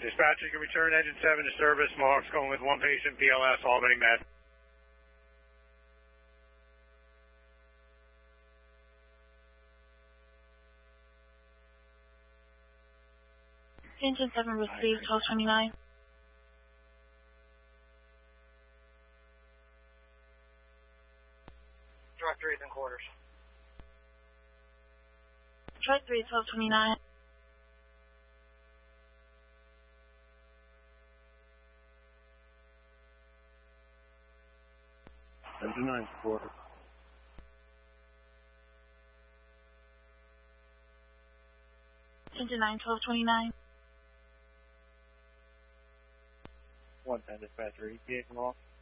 Dispatch, you can return engine 7 to service. Mohawk's going with one patient, BLS, Albany Med. Engine 7 received, 1229. Truck 3 is in quarters. Truck 3, 1229. Engine 9's quarter. Engine 9, 1229. 110 dispatcher, ETA from off.